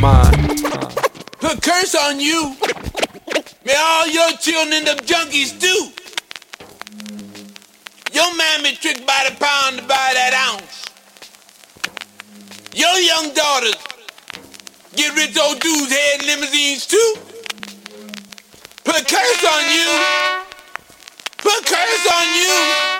Put curse on you. May all your children end up junkies too. Your mammy tricked by the pound to buy that ounce. Your young daughters get rich old dudes head in limousines too. Put curse on you. Put curse on you.